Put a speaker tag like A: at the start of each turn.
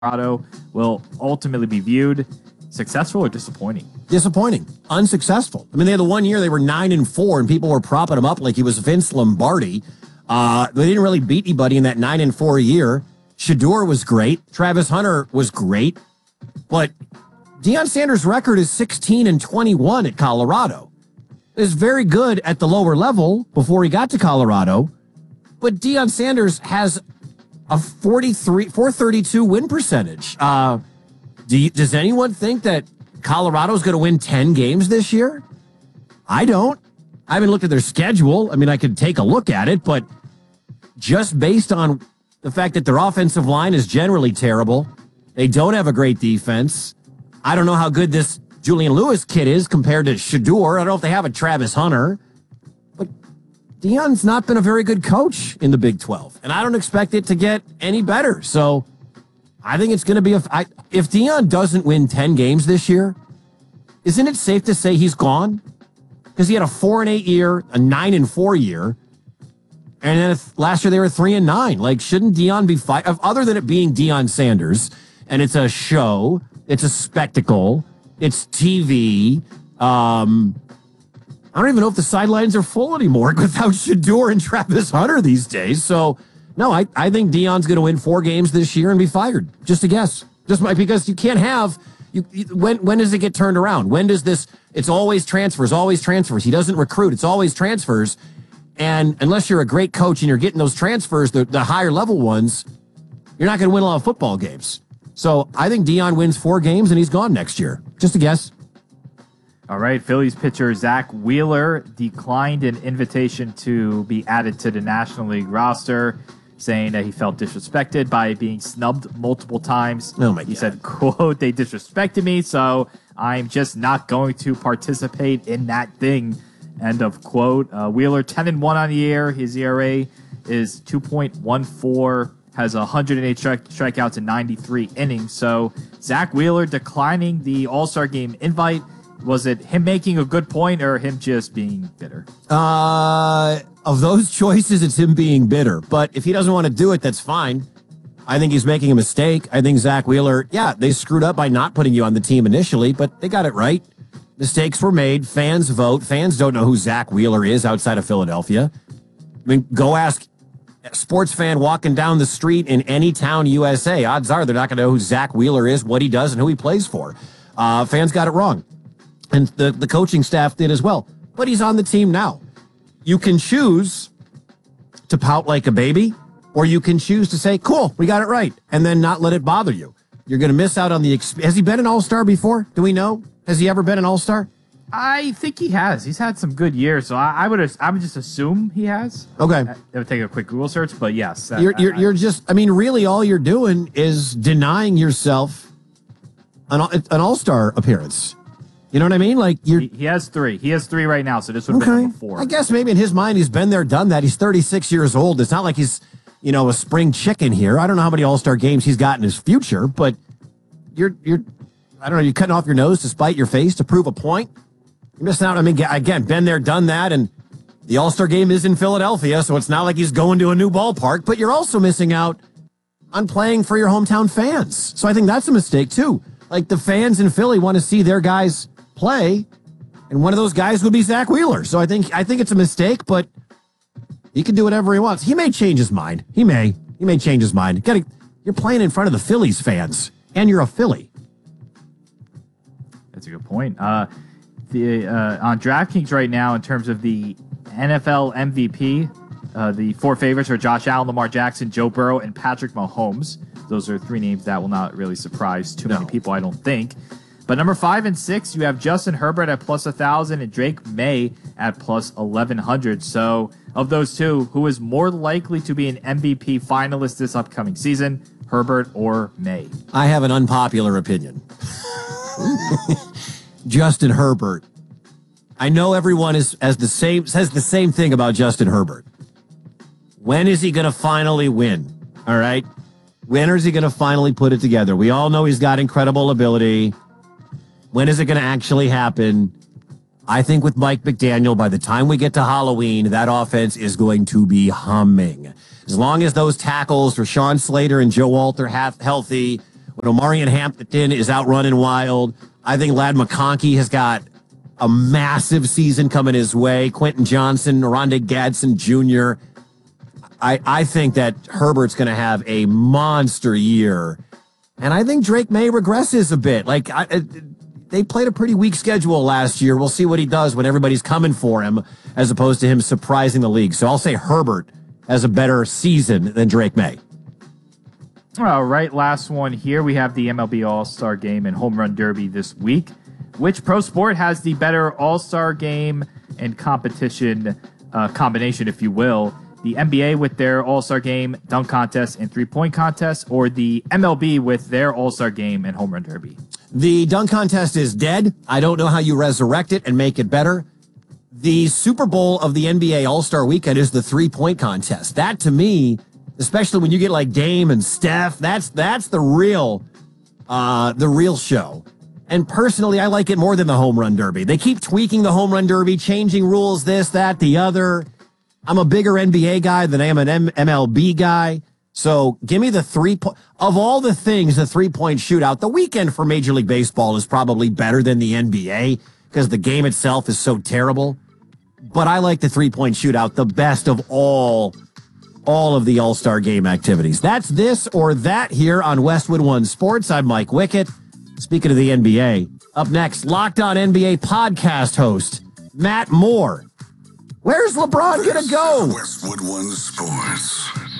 A: Colorado will ultimately be viewed successful or disappointing?
B: Disappointing. Unsuccessful. I mean, they had the 1 year they were 9-4 and people were propping them up like he was Vince Lombardi. They didn't really beat anybody in that 9-4 year. Shedeur was great. Travis Hunter was great. But Deion Sanders' record is 16-21 at Colorado. Is very good at the lower level before he got to Colorado. But Deion Sanders has a 432 win percentage. Does anyone think that Colorado's going to win 10 games this year? I don't. I haven't looked at their schedule. I mean, I could take a look at it, but just based on the fact that their offensive line is generally terrible, they don't have a great defense. I don't know how good this Julian Lewis kid is compared to Shedeur. I don't know if they have a Travis Hunter. But Deion's not been a very good coach in the Big 12, and I don't expect it to get any better. So I think it's going to be if Deion doesn't win 10 games this year, isn't it safe to say he's gone? Because he had a 4-8 year, a 9-4 year, and then last year they were 3-9. Like, shouldn't Deion be other than it being Deion Sanders, and it's a show, it's a spectacle, it's TV. I don't even know if the sidelines are full anymore without Shedeur and Travis Hunter these days. So, no, I think Deion's going to win 4 games this year and be fired. Just a guess. Because you can't have when does it get turned around? When does this? It's always transfers, always transfers. He doesn't recruit. It's always transfers. And unless you're a great coach and you're getting those transfers, the higher level ones, you're not going to win a lot of football games. So I think Deion wins 4 games and he's gone next year. Just a guess.
A: All right, Phillies pitcher Zach Wheeler declined an invitation to be added to the National League roster, saying that he felt disrespected by being snubbed multiple times.
B: Oh my God.
A: He said, quote, "They disrespected me, so I'm just not going to participate in that thing." End of quote. Wheeler 10-1 on the year. His ERA is 2.14, has 108 strikeouts in 93 innings. So Zach Wheeler declining the All-Star Game invite. Was it him making a good point or him just being bitter?
B: Of those choices, it's him being bitter. But if he doesn't want to do it, that's fine. I think he's making a mistake. I think Zach Wheeler, they screwed up by not putting you on the team initially, but they got it right. Mistakes were made. Fans vote. Fans don't know who Zach Wheeler is outside of Philadelphia. I mean, go ask a sports fan walking down the street in any town, USA. Odds are they're not going to know who Zach Wheeler is, what he does, and who he plays for. Fans got it wrong. And the coaching staff did as well. But he's on the team now. You can choose to pout like a baby, or you can choose to say, cool, we got it right, and then not let it bother you. You're going to miss out on the Has he been an All-Star before? Do we know? Has he ever been an All-Star?
A: I think he has. He's had some good years, so I would just assume he has.
B: Okay.
A: I would take a quick Google search, but yes.
B: You're just, I mean, really all you're doing is denying yourself an All-Star appearance. You know what I mean? Like
A: he has 3. He has 3 right now, so this would have been number 4.
B: I guess maybe in his mind he's been there, done that. He's 36 years old. It's not like he's, a spring chicken here. I don't know how many All-Star games he's got in his future, but you're I don't know, you're cutting off your nose to spite your face to prove a point. You're missing out. I mean, again, been there, done that, and the All-Star game is in Philadelphia, so it's not like he's going to a new ballpark, but you're also missing out on playing for your hometown fans. So I think that's a mistake, too. Like, the fans in Philly want to see their guys play, and one of those guys would be Zach Wheeler. So I think it's a mistake, but he can do whatever he wants. He may change his mind. He may change his mind. You're playing in front of the Phillies fans, and you're a Philly.
A: That's a good point. On DraftKings right now, in terms of the NFL MVP, the 4 favorites are Josh Allen, Lamar Jackson, Joe Burrow, and Patrick Mahomes. Those are 3 names that will not really surprise too many people, I don't think. But number 5 and 6, you have Justin Herbert at plus 1,000 and Drake May at plus 1,100. So of those 2, who is more likely to be an MVP finalist this upcoming season, Herbert or May?
B: I have an unpopular opinion. Justin Herbert. I know everyone says the same thing about Justin Herbert. When is he going to finally win? All right. When is he going to finally put it together? We all know he's got incredible ability. When is it going to actually happen? I think with Mike McDaniel, by the time we get to Halloween, that offense is going to be humming. As long as those tackles, Rashawn Slater and Joe Walter, healthy, when Omarion Hampton is out running wild. I think Ladd McConkey has got a massive season coming his way. Quentin Johnson, Rondé Gadsden Jr. I think that Herbert's going to have a monster year. And I think Drake May regresses a bit. They played a pretty weak schedule last year. We'll see what he does when everybody's coming for him, as opposed to him surprising the league. So I'll say Herbert has a better season than Drake May.
A: All right, last one here. We have the MLB All-Star Game and Home Run Derby this week. Which pro sport has the better All-Star Game and competition combination, if you will? The NBA with their All-Star Game, dunk contest, and three-point contest, or the MLB with their All-Star Game and Home Run Derby?
B: The dunk contest is dead. I don't know how you resurrect it and make it better. The Super Bowl of the NBA All-Star Weekend is the three-point contest. That, to me, especially when you get like Dame and Steph, that's the real show. And personally, I like it more than the Home Run Derby. They keep tweaking the Home Run Derby, changing rules, this, that, the other. I'm a bigger NBA guy than I am an MLB guy. So give me the of all the things, the three-point shootout. The weekend for Major League Baseball is probably better than the NBA because the game itself is so terrible. But I like the three-point shootout the best of all of the All-Star Game activities. That's this or that here on Westwood One Sports. I'm Mike Wickett. Speaking of the NBA, up next, Locked On NBA podcast host Matt Moore. Where's LeBron going to go?
C: Westwood One Sports.